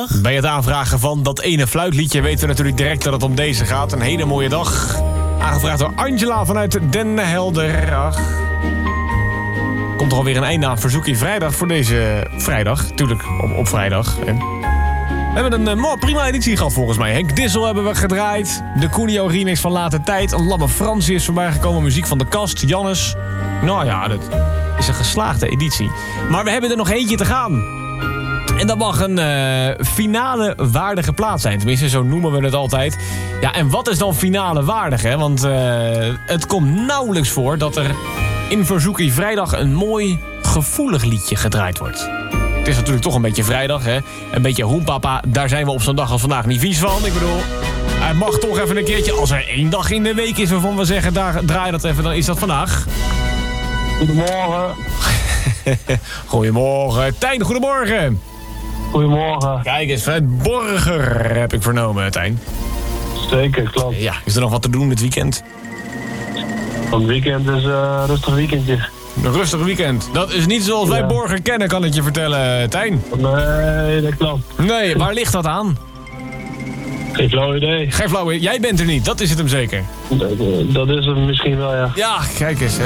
vrijdag. Bij het aanvragen van dat ene fluitliedje weten we natuurlijk direct dat het om deze gaat. Een hele mooie dag. Aangevraagd door Angela vanuit Den Helder. Ach. Komt er alweer een einde aan Verzoekie Vrijdag voor deze vrijdag. Tuurlijk, op vrijdag. En we hebben een prima editie gehad volgens mij. Henk Dissel hebben we gedraaid. De Coolio remix van Late Tijd. Een Lamme Fransie is voorbij gekomen. Muziek van De Kast, Jannes. Nou ja, dat is een geslaagde editie. Maar we hebben er nog eentje te gaan. En dat mag een finale waardige plaat zijn. Tenminste, zo noemen we het altijd. Ja, en wat is dan finale waardig, hè? Want het komt nauwelijks voor dat er in Verzoekie Vrijdag een mooi gevoelig liedje gedraaid wordt. Het is natuurlijk toch een beetje vrijdag, hè? Een beetje hoenpapa, daar zijn we op zo'n dag als vandaag niet vies van. Ik bedoel, hij mag toch even een keertje, als er 1 dag in de week is waarvan we zeggen, daar draai dat even, dan is dat vandaag. Goedemorgen. Goedemorgen. Tijn, goedemorgen. Goedemorgen. Kijk eens, vanuit Borger heb ik vernomen, Tijn. Zeker, klopt. Ja, is er nog wat te doen dit weekend? Het weekend is een rustig weekendje. Een rustig weekend. Dat is niet zoals wij Borger kennen, kan ik je vertellen, Tijn. Nee, dat klopt. Nee, waar ligt dat aan? Geen flauw idee. Geen flauw idee. Jij bent er niet, dat is het hem zeker. Dat is hem misschien wel, ja. Ja, kijk eens.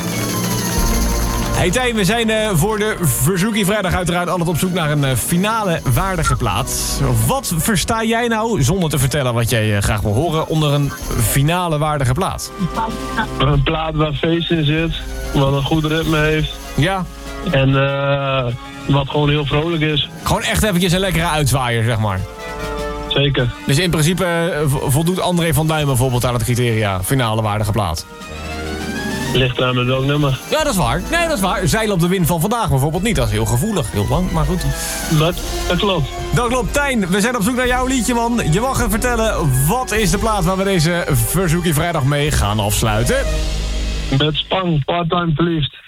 Hey Tijn, we zijn voor de Verzoekie Vrijdag uiteraard altijd op zoek naar een finale waardige plaat. Wat versta jij nou, zonder te vertellen wat jij graag wil horen, onder een finale waardige plaat? Een plaat waar feest in zit, wat een goed ritme heeft. Ja. En wat gewoon heel vrolijk is. Gewoon echt eventjes een lekkere uitzwaaier, zeg maar. Zeker. Dus in principe voldoet André van Duin bijvoorbeeld aan het criteria finale waardige plaat. Ligt eraan met welk nummer. Ja, dat is waar. Nee, dat is waar. Zeilen op de wind van vandaag bijvoorbeeld niet. Dat is heel gevoelig. Heel lang, maar goed. Dat klopt. Dat klopt. Tijn, we zijn op zoek naar jouw liedje, man. Je mag even vertellen, wat is de plaat waar we deze Verzoekie Vrijdag mee gaan afsluiten? Met Spang, Part-Time Verliefd.